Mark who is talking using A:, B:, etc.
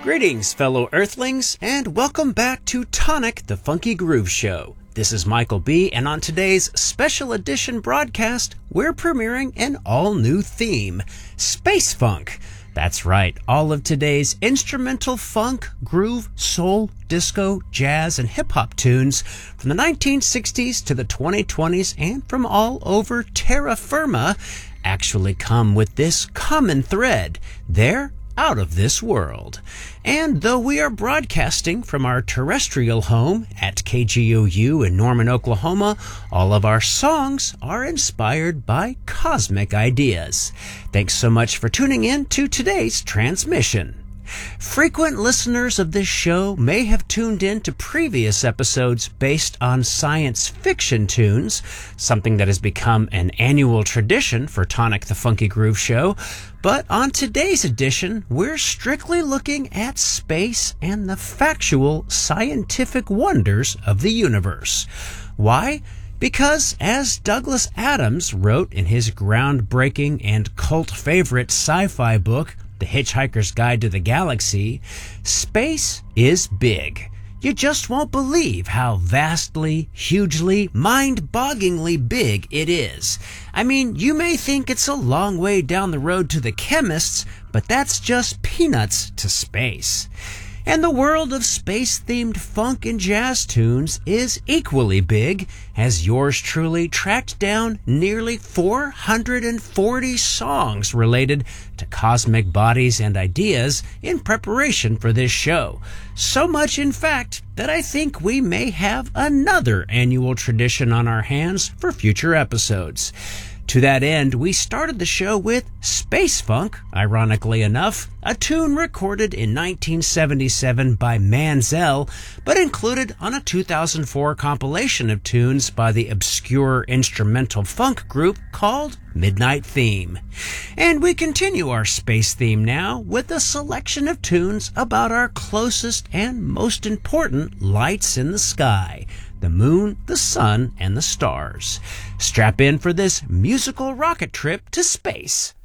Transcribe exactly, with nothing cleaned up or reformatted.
A: Greetings, fellow Earthlings, and welcome back to Tonic, the Funky Groove Show. This is Michael B., and on today's special edition broadcast, we're premiering an all-new theme, Space Funk. That's right, all of today's instrumental funk, groove, soul, disco, jazz, and hip-hop tunes from the nineteen sixties to the twenty twenties and from all over terra firma actually come with this common thread. They're out of this world. And though we are broadcasting from our terrestrial home at K G O U in Norman, Oklahoma, all of our songs are inspired by cosmic ideas. Thanks so much for tuning in to today's transmission. Frequent listeners of this show may have tuned in to previous episodes based on science fiction tunes, something that has become an annual tradition for Tonic the Funky Groove Show. But on today's edition, we're strictly looking at space and the factual scientific wonders of the universe. Why? Because, as Douglas Adams wrote in his groundbreaking and cult favorite sci-fi book, The Hitchhiker's Guide to the Galaxy, space is big. You just won't believe how vastly, hugely, mind-bogglingly big it is. I mean, you may think it's a long way down the road to the chemists, but that's just peanuts to space. And the world of space-themed funk and jazz tunes is equally big, as yours truly tracked down nearly four hundred forty songs related to cosmic bodies and ideas in preparation for this show. So much, in fact, that I think we may have another annual tradition on our hands for future episodes. To that end, we started the show with Space Funk, ironically enough, a tune recorded in nineteen seventy-seven by Manzel, but included on a two thousand four compilation of tunes by the obscure instrumental funk group called Midnight Theme. And we continue our space theme now with a selection of tunes about our closest and most important lights in the sky: the moon, the sun, and the stars. Strap in for this musical rocket trip to space.